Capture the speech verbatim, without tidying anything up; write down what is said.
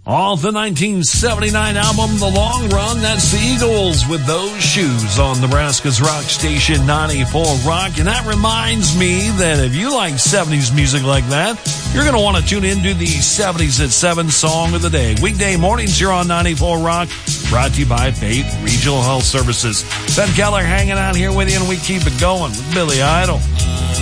Off the nineteen seventy-nine album, The Long Run, that's the Eagles with Those Shoes on Nebraska's rock station ninety-four Rock. And that reminds me that if you like seventies music like that, you're going to want to tune into the seventies at seven Song of the Day. Weekday mornings here on ninety-four Rock, brought to you by Faith Regional Health Services. Ben Keller hanging out here with you, and we keep it going with Billy Idol.